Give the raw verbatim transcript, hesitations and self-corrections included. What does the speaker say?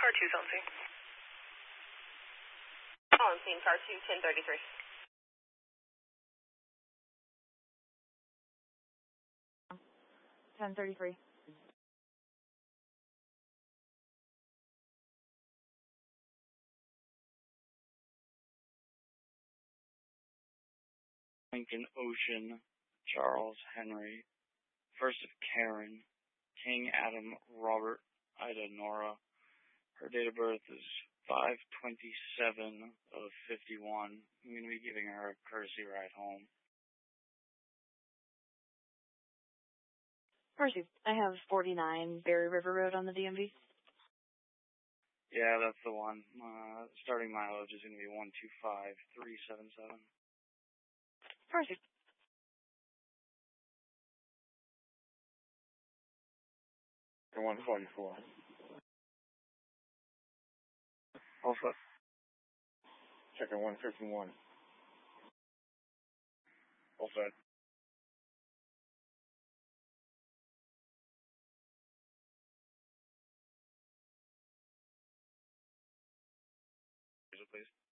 car two, zone C. Oh, I'm seeing car two, ten thirty-three. ten thirty-three. Lincoln Ocean, Charles Henry, first of Karen, King Adam Robert Ida Nora. Her date of birth is five twenty-seven of fifty-one. I'm going to be giving her a courtesy ride home. Mercy, I have forty-nine Berry River Road on the D M V. Yeah, that's the one. Uh, starting mileage is going to be one two five three seven seven. Mercy. one forty-four. All set. Checking one fifty-one. All set. Please.